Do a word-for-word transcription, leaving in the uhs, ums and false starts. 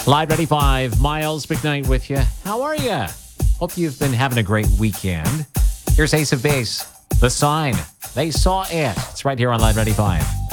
Live ninety-five, Miles McKnight with you. How are you? Hope you've been having a great weekend. Here's Ace of Base, The Sign. They saw it. It's right here on Live ninety-five.